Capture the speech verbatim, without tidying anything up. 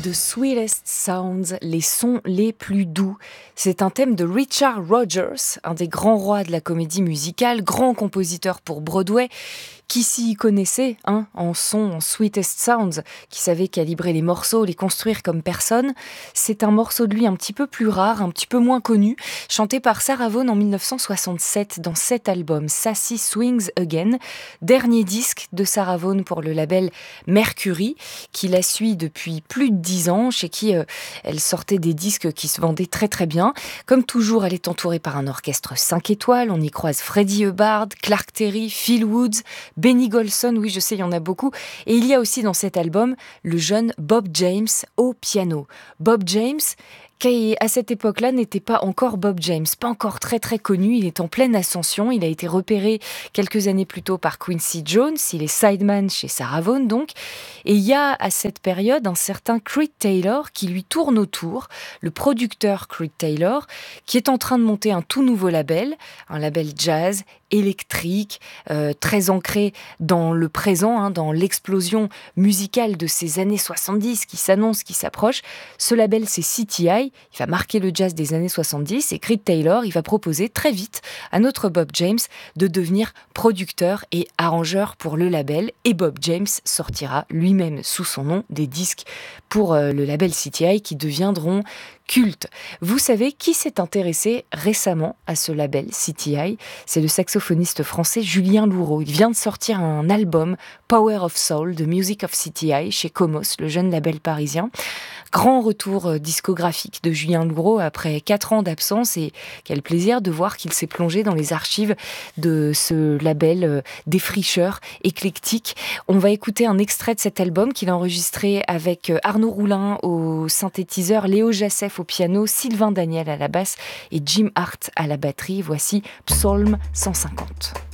The Sweetest Sounds, les sons les plus doux. C'est un thème de Richard Rodgers, un des grands rois de la comédie musicale, grand compositeur pour Broadway, qui s'y connaissait hein, en son, en Sweetest Sounds, qui savait calibrer les morceaux, les construire comme personne. C'est un morceau de lui un petit peu plus rare, un petit peu moins connu, chanté par Sarah Vaughan en dix-neuf cent soixante-sept dans cet album, Sassy Swings Again, dernier disque de Sarah Vaughan pour le label Mercury, qui la suit depuis plus de dix ans, chez qui euh, elle sortait des disques qui se vendaient très très bien. Comme toujours, elle est entourée par un orchestre cinq étoiles, on y croise Freddie Hubbard, Clark Terry, Phil Woods, Benny Golson, oui je sais, il y en a beaucoup. Et il y a aussi dans cet album le jeune Bob James au piano. Bob James, qui à cette époque-là n'était pas encore Bob James, pas encore très très connu, il est en pleine ascension, il a été repéré quelques années plus tôt par Quincy Jones, il est sideman chez Sarah Vaughan donc, et il y a à cette période un certain Creed Taylor qui lui tourne autour, le producteur Creed Taylor, qui est en train de monter un tout nouveau label, un label jazz, électrique, euh, très ancré dans le présent, hein, dans l'explosion musicale de ces années soixante-dix qui s'annonce, qui s'approche. Ce label, c'est C T I, il va marquer le jazz des années soixante-dix et Creed Taylor, il va proposer très vite à notre Bob James de devenir producteur et arrangeur pour le label et Bob James sortira lui-même sous son nom des disques pour euh, le label C T I qui deviendront culte. Vous savez qui s'est intéressé récemment à ce label C T I ? C'est le saxophoniste français Julien Louraud. Il vient de sortir un album Power of Soul, The Music of C T I, chez Comos, le jeune label parisien. Grand retour discographique de Julien Louraud après quatre ans d'absence et quel plaisir de voir qu'il s'est plongé dans les archives de ce label défricheur, éclectique. On va écouter un extrait de cet album qu'il a enregistré avec Arnaud Roulin au synthétiseur, Léo Jassef au piano, Sylvain Daniel à la basse et Jim Hart à la batterie. Voici Psaume cent cinquante.